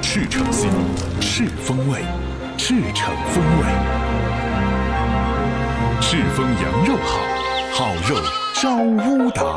赤诚心，赤风味，赤诚风味。赤峰羊肉好，好肉招乌打。